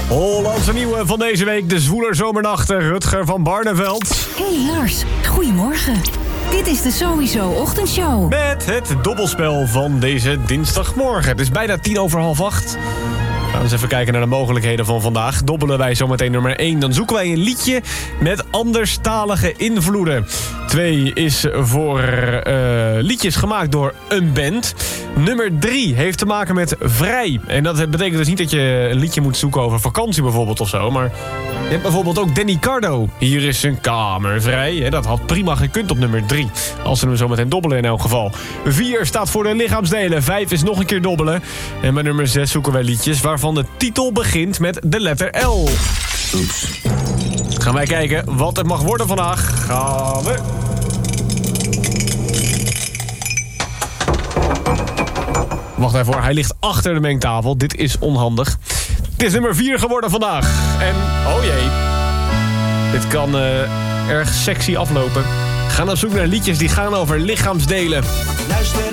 Hollandse nieuwe van deze week, de zwoeler zomernachten, Rutger van Barneveld. Hey Lars, goedemorgen. Dit is de Sowieso Ochtendshow. Met het dobbelspel van deze dinsdagmorgen. Het is bijna 7:50. Gaan we eens even kijken naar de mogelijkheden van vandaag. Dobbelen wij zometeen nummer 1. Dan zoeken wij een liedje met anderstalige invloeden. 2 is voor liedjes gemaakt door een band. Nummer 3 heeft te maken met vrij. En dat betekent dus niet dat je een liedje moet zoeken over vakantie bijvoorbeeld of zo. Maar je hebt bijvoorbeeld ook Danny Cardo. Hier is zijn kamer vrij. Dat had prima gekund op nummer 3. Als we hem zo meteen dobbelen in elk geval. 4 staat voor de lichaamsdelen. 5 is nog een keer dobbelen. En bij nummer 6 zoeken wij liedjes waarvan de titel begint met de letter L. Oeps. Gaan wij kijken wat het mag worden vandaag. Gaan we. Wacht even hoor, hij ligt achter de mengtafel. Dit is onhandig. Het is nummer 4 geworden vandaag. En, oh jee. Dit kan erg sexy aflopen. Ga op zoek naar liedjes die gaan over lichaamsdelen. Luister.